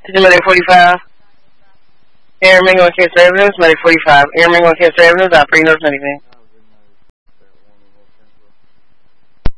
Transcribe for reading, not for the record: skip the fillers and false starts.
Medic 45. Air Mingo and Cancer Evidence, Medic 45. Air Mingo and Cancer Evidence, operating notice anything.